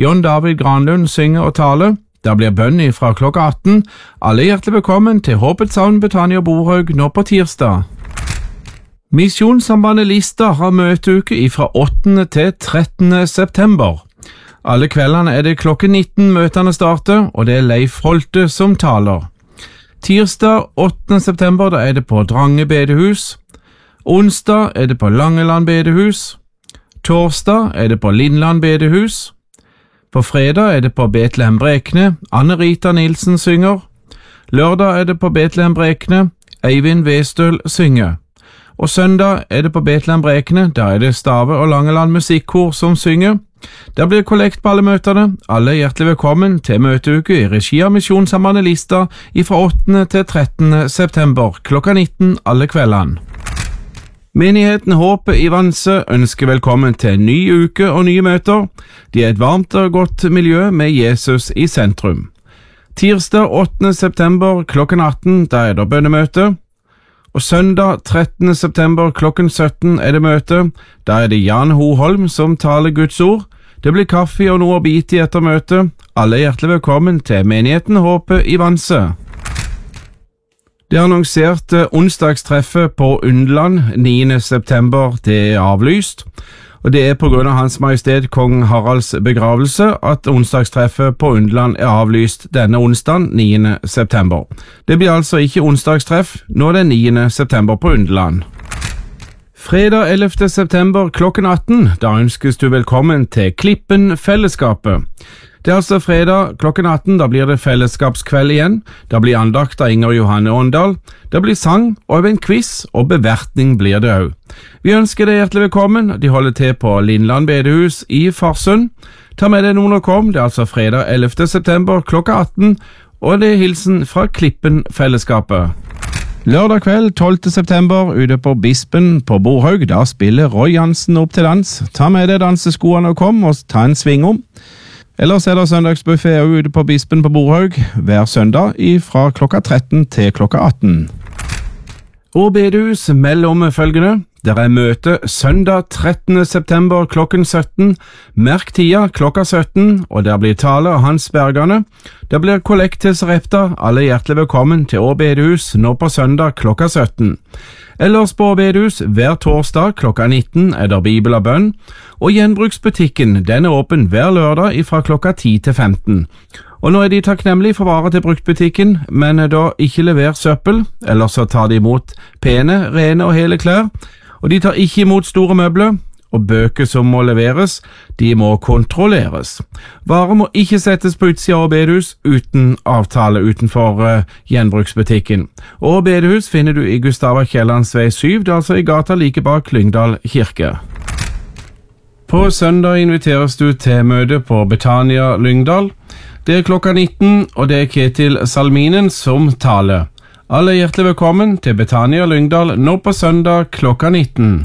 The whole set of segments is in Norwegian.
John David Granlund synger og taler. Der blir bønn fra klokka 18. Alle hjertelig velkommen til Håpets Havn Betania Borhaug nå på tirsdag. Misjonssambandet Lista har møteuke fra 8. til 13. september. Alle kveldene det klokken 19 møtene starter, og det Leif Holte som taler. Tirsdag 8. september da det på Drange bedehus. Onsdag det på Langeland bedehus. Torsdag det på Lindland bedehus. På fredag det på Betlehem Brekne. Anne-Rita Nilsen synger. Lørdag det på Betlehem Brekne. Eivind Westøl synger. Og søndag det på Betlehem Brekne. Der det Stave og Langeland musikkor som synger. Der blir kollekt på alle møtene. Alle hjertelig velkommen til møteuke i regi av Misjonssambandet Lista fra 8. til 13. september klokka 19 alle kveldene. Menigheten Håpet i Vanse ønsker velkommen til en ny uke og nye møter. De et varmt og godt miljø med Jesus i sentrum. Tirsdag 8. september klokken 18 da det bønnemøte. Og søndag 13. september klokken 17 det møte. Da det Jan Hoholm som taler Guds ord. Det blir kaffe og noe å bite i etter møtet. Alle hjertelig velkommen til menigheten Håpet i Vanse. Det annonserte onsdagstreffet på Undeland 9. september det avlyst, og det på grunn av Hans Majestet Kong Haralds begravelse at onsdagstreffet på Undeland avlyst denne onsdagen 9. september. Det blir altså ikke onsdagstreff nå det 9. september på Undeland. Fredag 11. september klokken 18, da ønskes du velkommen til Klippen Fellesskapet. Det altså fredag klokken 18, da blir det fellesskapskveld igjen. Da blir andakt av Inger Johanne Åndal. Det blir sang og en quiz, og bevertning blir det også. Vi ønsker deg hjertelig velkommen. De holder til på Lindland bedehus i Farsund. Ta med deg noen og kom. Det altså fredag 11. september klokka 18, og det hilsen fra Klippen Fellesskapet. Lørdag kveld 12. september ute på Bispen på Borhaug, da spiller Roy Jansen opp til dans. Ta med deg danseskoene og kom, og ta en sving om. Ellers det søndagsbuffet ute på Bispen på Borhaug hver søndag fra klokka 13 til klokka 18. Og bedehus mellom følgende. Der møte søndag 13. september klokken 17. Merk tida klokka 17, og der blir tale av Hans Bergane. Der blir kollekt til Sarepta. Alle hjertelig velkommen til bedehus nå på søndag klokka 17. Ellers på bedehus hver torsdag klokka 19 det Bibel og bønn, og gjenbruksbutikken den åpen hver lørdag fra klokka 10 til 15. Og nå de takknemlige for varer til bruktbutikken, men da ikke lever søppel, ellers så tar de imot pene, rene og hele klær, og de tar ikke imot store møbler, og bøker som må leveres, de må kontrolleres. Varer må ikke settes på utsida av bedehus uten avtale utenfor gjenbruksbutikken. Og bedehus finner du i Gustava Kiellands vei 7, det altså i gata like bak Lyngdal kirke. På søndag inviteres du til møte på Betania Lyngdal. Det klokka 19, og det Ketil Salminen som taler. Alle hjertelig velkommen til Betania Lyngdal nå på søndag klokka 19.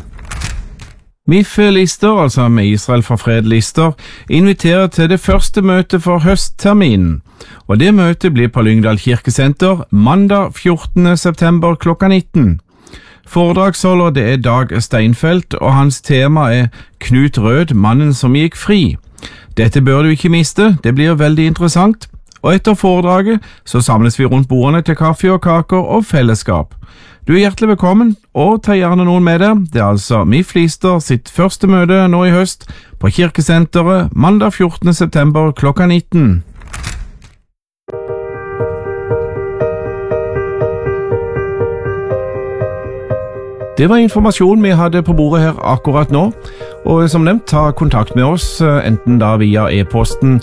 Miffe Lister, altså med Israel for fred Lister, inviterer til det første møtet for høstterminen. Og det møtet blir på Lyngdal kirkesenter mandag 14. september klokka 19. Foredragsholder det Dag Steinfeld, og hans tema Knut Rød, mannen som gikk fri. Dette bør du ikke miste, det blir veldig interessant. Og etter foredraget så samles vi rundt bordene til kaffe og kaker og fellesskap. Du hjertelig velkommen, og ta gjerne noen med deg. Det altså Miffe Lister sitt første møte nå i høst på kirkesenteret mandag 14. september klokka 19. Det var informasjon vi hadde på bordet her akkurat nå, og som nevnt, ta kontakt med oss, enten da via e-posten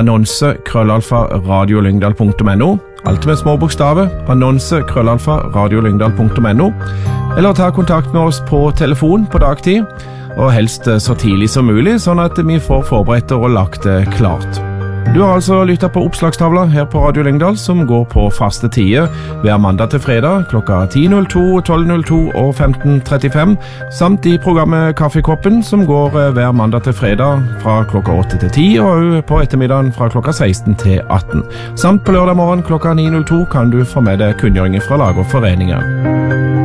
annonse@radiolyngdal.no, alt med små bokstaver, annonse@radiolyngdal.no, eller ta kontakt med oss på telefon på dagtid, og helst så tidlig som mulig, sånn at vi får forberedt og lagt det klart. Du har altså lyttet på oppslagstavla her på Radio Lyngdal, som går på faste tider hver mandag til fredag klokka 10.02, 12.02 og 15.35, samt i programmet Kaffekoppen, som går hver mandag til fredag fra klokka 8 til 10, og på ettermiddagen fra klokka 16 til 18. Samt på lørdag morgen klokka 9.02 kan du få med deg kunngjøringer fra lag og foreninger.